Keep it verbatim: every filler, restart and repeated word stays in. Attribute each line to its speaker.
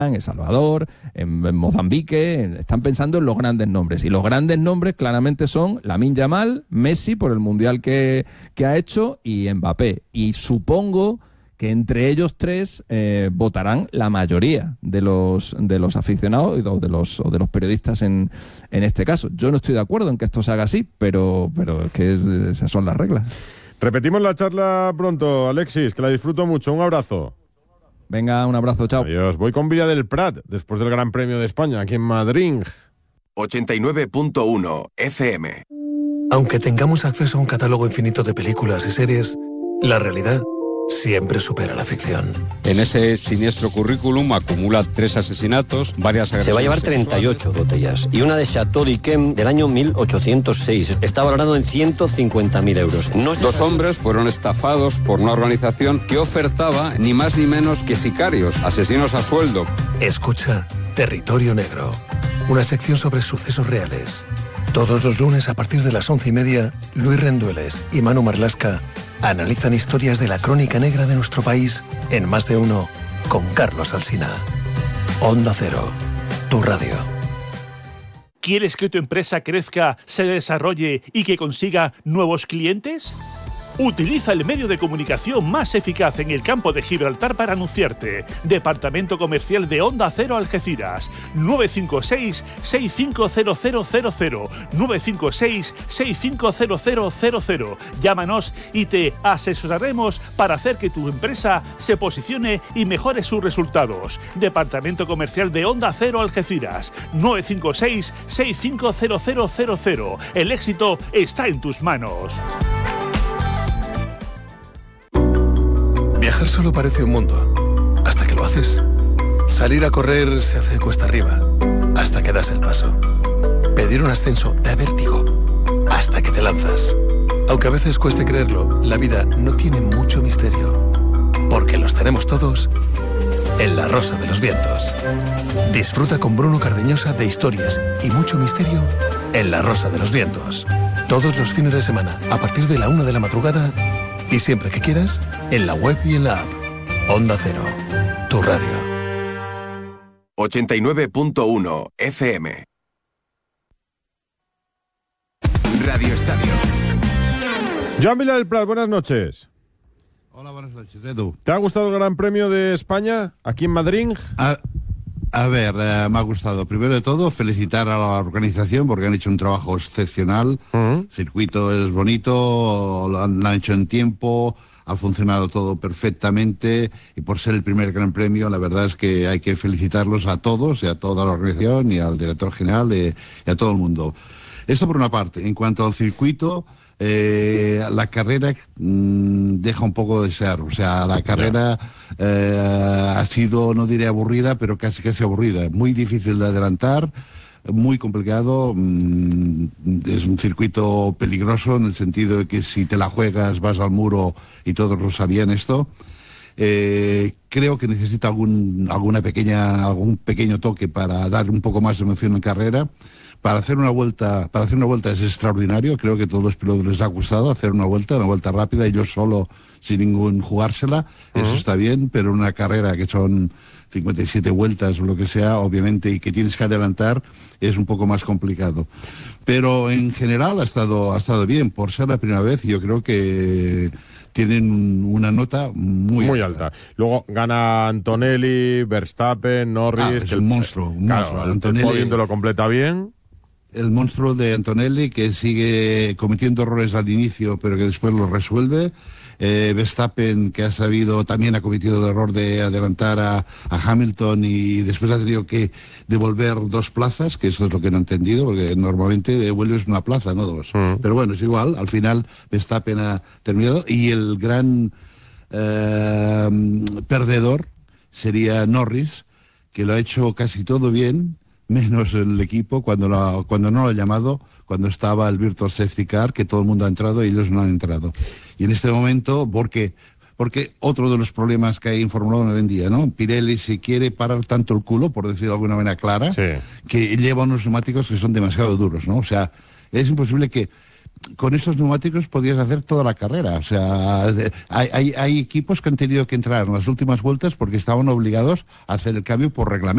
Speaker 1: en El Salvador, en, en Mozambique, en, están pensando en los grandes nombres. Y los grandes nombres claramente son Lamine Yamal, Messi por el Mundial que, que ha hecho y Mbappé. Y supongo que entre ellos tres eh, votarán la mayoría de los de los aficionados o de los, o de los periodistas en, en este caso. Yo no estoy de acuerdo en que esto se haga así, pero, pero es que es, esas son las reglas.
Speaker 2: Repetimos la charla pronto, Alexis, que la disfruto mucho. Un abrazo.
Speaker 1: Venga, un abrazo, chao.
Speaker 2: Adiós. Voy con Villa del Prat, después del Gran Premio de España, aquí en Madrid.
Speaker 3: ochenta y nueve punto uno F M.
Speaker 4: Aunque tengamos acceso a un catálogo infinito de películas y series, la realidad siempre supera la ficción.
Speaker 5: En ese siniestro currículum acumula tres asesinatos, varias agresiones.
Speaker 6: Se va a llevar treinta y ocho botellas y una de Chateau d'Yquem del año mil ochocientos seis. Está valorado en ciento cincuenta mil euros. No
Speaker 5: Dos sabe... hombres fueron estafados por una organización que ofertaba ni más ni menos que sicarios, asesinos a sueldo.
Speaker 4: Escucha Territorio Negro, una sección sobre sucesos reales. Todos los lunes a partir de las once y media, Luis Rendueles y Manu Marlasca analizan historias de la crónica negra de nuestro país en Más de Uno con Carlos Alsina. Onda Cero, tu radio.
Speaker 7: ¿Quieres que tu empresa crezca, se desarrolle y que consiga nuevos clientes? Utiliza el medio de comunicación más eficaz en el campo de Gibraltar para anunciarte. Departamento Comercial de Onda Cero Algeciras. nueve cinco seis, seis cinco cero cero cero cero. nueve cinco seis, seis cinco cero cero cero cero. Llámanos y te asesoraremos para hacer que tu empresa se posicione y mejore sus resultados. Departamento Comercial de Onda Cero Algeciras. nueve cinco seis, seis cinco cero cero cero cero. El éxito está en tus manos.
Speaker 4: Viajar solo parece un mundo, hasta que lo haces. Salir a correr se hace cuesta arriba, hasta que das el paso. Pedir un ascenso da vértigo, hasta que te lanzas. Aunque a veces cueste creerlo, la vida no tiene mucho misterio, porque los tenemos todos en La Rosa de los Vientos. Disfruta con Bruno Cardeñosa de historias y mucho misterio en La Rosa de los Vientos. Todos los fines de semana, a partir de la una de la madrugada, y siempre que quieras, en la web y en la app. Onda Cero, tu radio.
Speaker 3: ochenta y nueve punto uno F M. Radio Estadio.
Speaker 2: Joan Vila del Prat, buenas noches.
Speaker 8: Hola, buenas noches, Edu.
Speaker 2: ¿Te ha gustado el Gran Premio de España aquí en Madrid?
Speaker 8: A, a ver, eh, me ha gustado. Primero de todo, felicitar a la organización porque han hecho un trabajo excepcional. Uh-huh. El circuito es bonito, lo han, lo han hecho en tiempo, ha funcionado todo perfectamente y por ser el primer Gran Premio, la verdad es que hay que felicitarlos a todos y a toda la organización y al director general y, y a todo el mundo. Esto por una parte. En cuanto al circuito, eh, la carrera mmm, deja un poco de ser. O sea, la carrera eh, ha sido, no diré aburrida, pero casi casi aburrida. Muy difícil de adelantar, muy complicado. Mmm, es un circuito peligroso en el sentido de que si te la juegas vas al muro y todos lo sabían esto. Eh, creo que necesita algún, alguna pequeña, algún pequeño toque para dar un poco más de emoción en carrera. Para hacer una vuelta, para hacer una vuelta es extraordinario. Creo que a todos los pilotos les ha gustado hacer una vuelta, una vuelta rápida, y yo solo, sin ningún jugársela. Uh-huh. Eso está bien, pero una carrera que son cincuenta y siete vueltas o lo que sea, obviamente, y que tienes que adelantar, es un poco más complicado. Pero en general ha estado, ha estado bien. Por ser la primera vez, yo creo que tienen una nota muy,
Speaker 2: muy
Speaker 8: alta.
Speaker 2: alta. Luego gana Antonelli, Verstappen, Norris.
Speaker 8: Ah, es
Speaker 2: que
Speaker 8: un el, monstruo. Un
Speaker 2: claro,
Speaker 8: monstruo.
Speaker 2: Antonelli, el podio lo completa bien.
Speaker 8: El monstruo de Antonelli, que sigue cometiendo errores al inicio, pero que después los resuelve. Eh, Verstappen, que ha sabido, también ha cometido el error de adelantar a, a Hamilton y después ha tenido que devolver dos plazas, que eso es lo que no he entendido, porque normalmente devuelves una plaza, no dos. Uh-huh. Pero bueno, es igual, al final Verstappen ha terminado y el gran eh, perdedor sería Norris, que lo ha hecho casi todo bien, menos el equipo cuando, lo, cuando no lo ha llamado, cuando estaba el Virtual Safety Car, que todo el mundo ha entrado y ellos no han entrado. Y en este momento, ¿por qué? Porque otro de los problemas que hay en Fórmula uno hoy en día, ¿no? Pirelli se quiere parar tanto el culo, por decirlo de alguna manera clara, sí, que lleva unos neumáticos que son demasiado duros, ¿no? O sea, es imposible que con estos neumáticos podías hacer toda la carrera. O sea, hay, hay, hay equipos que han tenido que entrar en las últimas vueltas porque estaban obligados a hacer el cambio por reglamento.